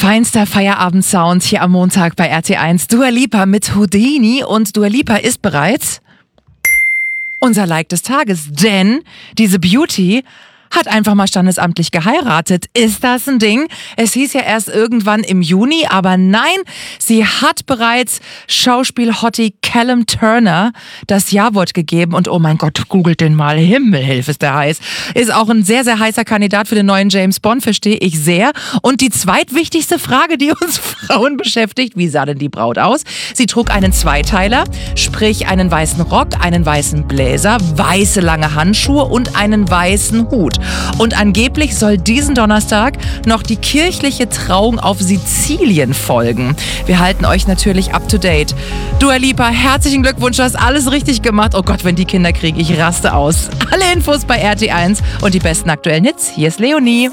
Feinster Feierabend-Sound hier am Montag bei RT1. Dua Lipa mit Houdini und Dua Lipa ist bereits unser Like des Tages, denn diese Beauty hat einfach mal standesamtlich geheiratet. Ist das ein Ding? Es hieß ja erst irgendwann im Juni, aber nein, sie hat bereits Schauspiel-Hottie Callum Turner das Ja-Wort gegeben und oh mein Gott, googelt den mal, Himmelhilfe ist der heiß. Ist auch ein sehr, sehr heißer Kandidat für den neuen James Bond, verstehe ich sehr. Und die zweitwichtigste Frage, die uns Frauen beschäftigt, wie sah denn die Braut aus? Sie trug einen Zweiteiler, sprich einen weißen Rock, einen weißen Bläser, weiße lange Handschuhe und einen weißen Hut. Und angeblich soll diesen Donnerstag noch die kirchliche Trauung auf Sizilien folgen. Wir halten euch natürlich up to date. Dua Lipa, herzlichen Glückwunsch, du hast alles richtig gemacht. Oh Gott, wenn die Kinder kriegen, ich raste aus. Alle Infos bei RT1 und die besten aktuellen Hits. Hier ist Leonie.